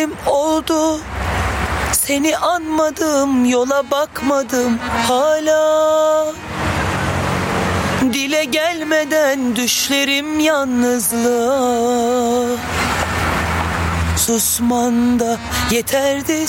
oldu. Seni anmadım, yola bakmadım hala. Dile gelmeden düşlerim yalnızlığa. Susman da yeterdi